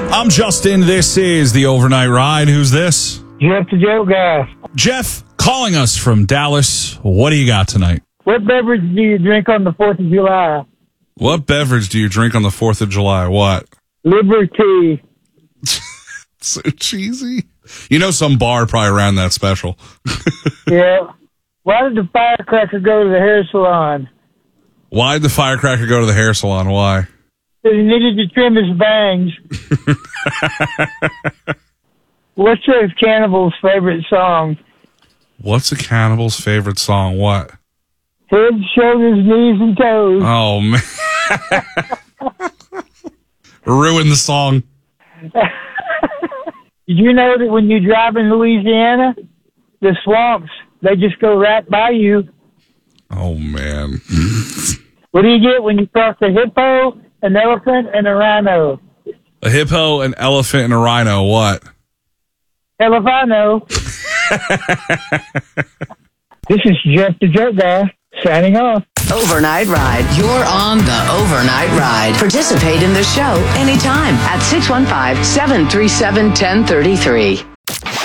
I'm Justin. This is the Overnight Ride. Who's this? Jeff the Joke Guy. Jeff, calling us from Dallas. What do you got tonight? What beverage do you drink on the 4th of July? What beverage do you drink on the 4th of July? What? Liberty. So cheesy. You know some bar probably ran that special. Yeah. Why did the firecracker go to the hair salon? Why did the firecracker go to the hair salon? Why? Because he needed to trim his bangs. What's your cannibal's favorite song? What's a cannibal's favorite song? What? Head, shoulders, knees, and toes. Oh, man. Ruin the song. Did you know that when you drive in Louisiana, the swamps, they just go right by you? Oh, man. What do you get when you cross a hippo, an elephant, and a rhino? A hippo, an elephant, and a rhino. What? Hell if I know. This is Jeff the Joke Guy, signing off. Overnight Ride. You're on the Overnight Ride. Participate in the show anytime at 615-737-1033.